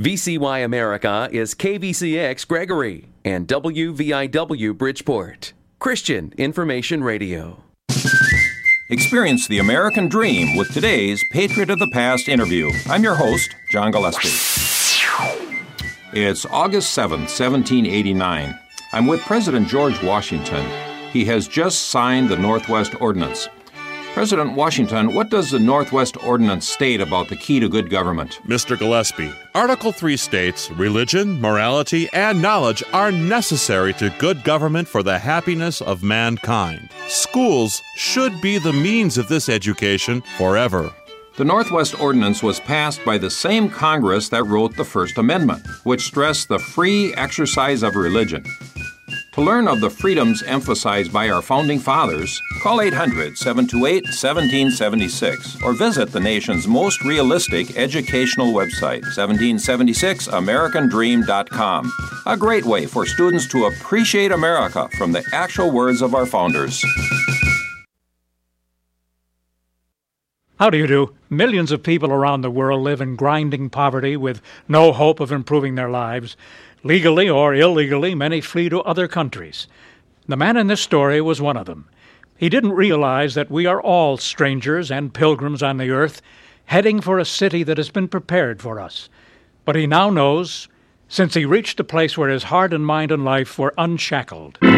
VCY America is KVCX Gregory and WVIW Bridgeport. Christian Information Radio. Experience the American dream with today's Patriot of the Past interview. I'm your host, John Gillespie. It's August 7th, 1789. I'm with President George Washington. He has just signed the Northwest Ordinance. President Washington, what does the Northwest Ordinance state about the key to good government? Mr. Gillespie, Article 3 states, religion, morality, and knowledge are necessary to good government for the happiness of mankind. Schools should be the means of this education forever. The Northwest Ordinance was passed by the same Congress that wrote the First Amendment, which stressed the free exercise of religion. To learn of the freedoms emphasized by our founding fathers, call 800-728-1776 or visit the nation's most realistic educational website, 1776americandream.com. A great way for students to appreciate America from the actual words of our founders. How do you do? Millions of people around the world live in grinding poverty with no hope of improving their lives. Legally or illegally, many flee to other countries. The man in this story was one of them. He didn't realize that we are all strangers and pilgrims on the earth, heading for a city that has been prepared for us. But he now knows, since he reached a place where his heart and mind and life were unshackled.